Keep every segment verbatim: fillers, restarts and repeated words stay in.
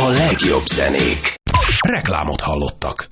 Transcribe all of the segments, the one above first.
A legjobb zenék. Reklámot hallottak.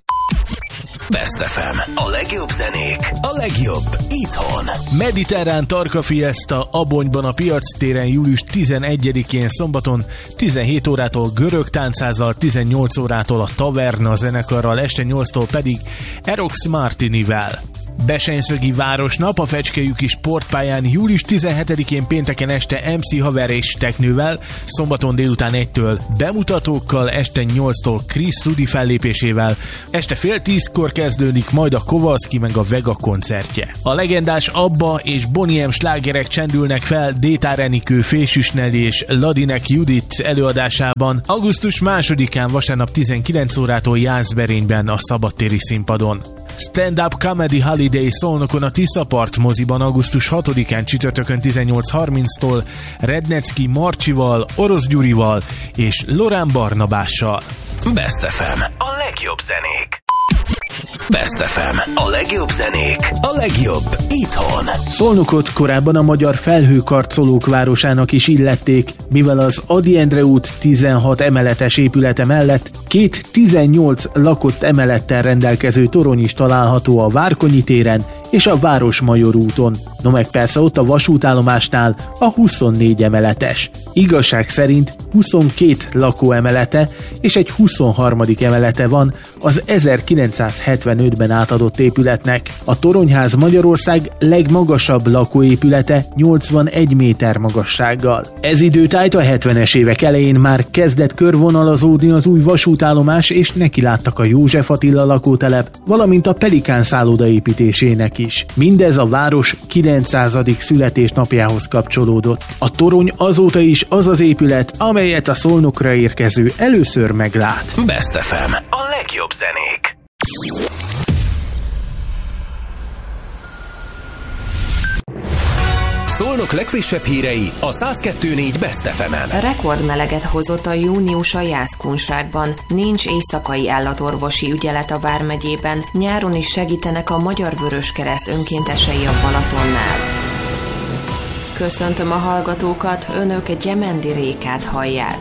Best ef em. A legjobb zenék. A legjobb itthon. Mediterrán Tarka Fiesta Abonyban a Piac téren július tizenegyedikén szombaton tizenhét órától görög táncházzal, tizennyolc órától a Taverna zenekarral, este nyolctól pedig Erox Martinivel. Besenyszögi Városnap a Fecskelyüki Sportpályán július tizenhetedikén pénteken este em cé Haver és Teknővel, szombaton délután egytől bemutatókkal, este nyolctól Chris Sudi fellépésével, este fél tízkor kezdődik majd a Kowalski meg a Vega koncertje. A legendás Abba és Boney M slágerek csendülnek fel Détár Enikő, Fésűs Nelly és Ladinek Judit előadásában augusztus másodikán vasárnap tizenkilenc órától Jászberényben a szabadtéri színpadon. Stand-up Comedy Holiday Szolnokon a Tiszapart moziban augusztus hatodikán csütörtökön tizennyolc harminctól Rednecki Marcsival, Orosz Gyurival és Lorán Barnabással. Best ef em. A legjobb zenék. Best ef em. A legjobb zenék. A legjobb itthon. Szolnokot korábban a magyar felhőkarcolók városának is illették, mivel az Ady Endre út tizenhat emeletes épülete mellett két tizennyolc lakott emelettel rendelkező torony is található a Várkonyi téren és a Városmajor úton. No meg persze ott a vasútállomásnál a huszonnégy emeletes. Igazság szerint huszonkét lakóemelete és egy huszonharmadik emelete van az ezerkilencszázhetvenötben átadott épületnek. A Toronyház Magyarország legmagasabb lakóépülete nyolcvanegy méter magassággal. Ez időtájt a hetvenes évek elején már kezdett körvonalazódni az új vasútállomás, és nekiláttak a József Attila lakótelep, valamint a Pelikán szálloda építésének is. Mindez a város kilencszázadik születésnapjához kapcsolódott. A torony azóta is az az épület, amelyet a Szolnokra érkező először meglát. Best ef em. A legjobb zenék. Szolnok legfrissebb hírei a száz kettő pont négy Best ef em-en. Rekordmeleget hozott a június a Jászkunságban. Nincs éjszakai állatorvosi ügyelet a Vármegyében. Nyáron is segítenek a Magyar Vöröskereszt önkéntesei a Balatonnál. Köszöntöm a hallgatókat, önök Gyemendi Rékát hallják.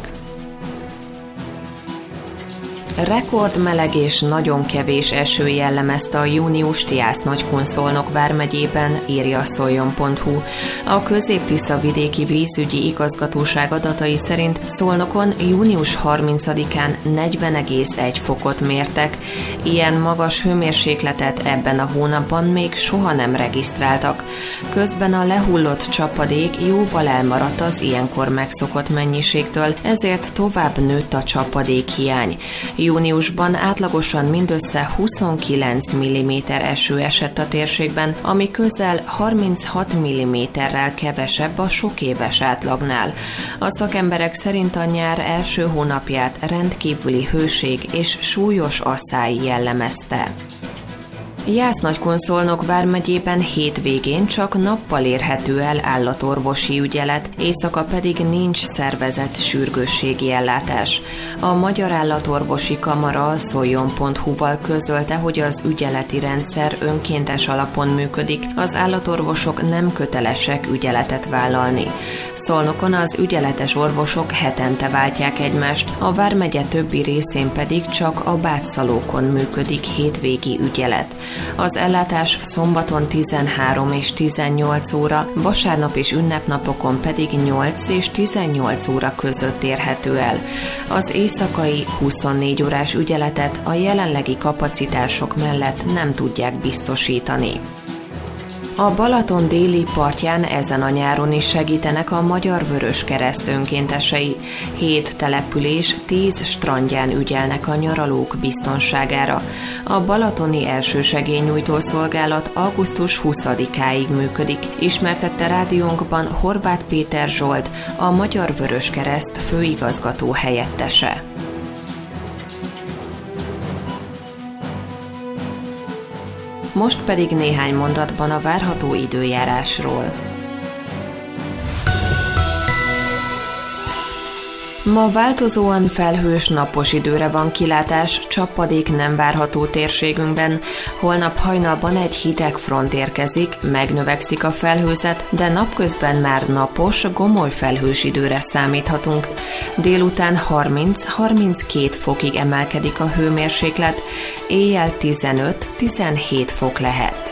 Rekordmeleg és nagyon kevés eső jellemezte a júniust Jász-Nagykun-Szolnok vármegyében, írja a szoljon pont hu. A Közép-Tisza vidéki vízügyi igazgatóság adatai szerint Szolnokon június harmincadikán negyven egész egy fokot mértek. Ilyen magas hőmérsékletet ebben a hónapban még soha nem regisztráltak. Közben a lehullott csapadék jóval elmaradt az ilyenkor megszokott mennyiségtől, ezért tovább nőtt a csapadékhiány. Júniusban átlagosan mindössze huszonkilenc milliméter eső esett a térségben, ami közel harminchat milliméterrel kevesebb a sokéves átlagnál. A szakemberek szerint a nyár első hónapját rendkívüli hőség és súlyos asszály jellemezte. Jász-Nagykun-Szolnok vármegyében hétvégén csak nappal érhető el állatorvosi ügyelet, éjszaka pedig nincs szervezett sürgősségi ellátás. A Magyar Állatorvosi Kamara a szoljon pont hu-val közölte, hogy az ügyeleti rendszer önkéntes alapon működik, az állatorvosok nem kötelesek ügyeletet vállalni. Szolnokon az ügyeletes orvosok hetente váltják egymást, a vármegye többi részén pedig csak a Bátszalókon működik hétvégi ügyelet. Az ellátás szombaton tizenhárom és tizennyolc óra, vasárnap és ünnepnapokon pedig nyolc és tizennyolc óra között érhető el. Az éjszakai huszonnégy órás ügyeletet a jelenlegi kapacitások mellett nem tudják biztosítani. A Balaton déli partján ezen a nyáron is segítenek a Magyar Vöröskereszt önkéntesei. Hét település, tíz strandján ügyelnek a nyaralók biztonságára. A balatoni elsősegélynyújtó szolgálat augusztus huszadikáig működik, ismertette rádiónkban Horváth Péter Zsolt, a Magyar Vöröskereszt főigazgató helyettese. Most pedig néhány mondatban a várható időjárásról. Ma változóan felhős, napos időre van kilátás, csapadék nem várható térségünkben. Holnap hajnalban egy hideg front érkezik, megnövekszik a felhőzet, de napközben már napos, gomoly felhős időre számíthatunk. Délután harminc-harminckét fokig emelkedik a hőmérséklet, éjjel tizenöt-tizenhét fok lehet.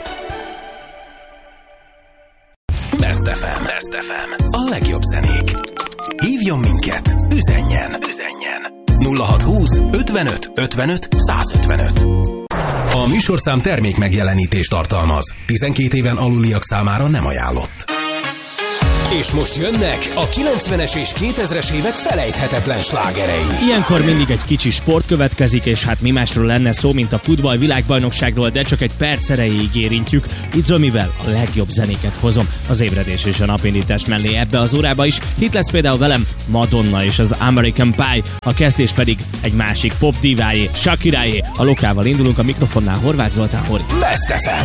Best ef em. Best ef em. A legjobb zenék. Hívjon minket, üzenjen, üzenjen. nulla hatszázhúsz ötvenöt ötvenöt százötvenöt. A műsorszám termék megjelenítést tartalmaz. tizenkét éven aluliak számára nem ajánlott. És most jönnek a kilencvenes és kétezres évek felejthetetlen slágerei. Ilyenkor mindig egy kicsi sport következik, és hát mi másról lenne szó, mint a futball világbajnokságról, de csak egy perc erejéig érintjük. Itt Zomivel a legjobb zenéket hozom az ébredés és a napindítás mellé ebbe az órába is. Itt lesz például velem Madonna és az American Pie, a kezdés pedig egy másik pop divájé, Shakirájé. A lokával indulunk, a mikrofonnál Horváth Zoltán Hori. Best ef em.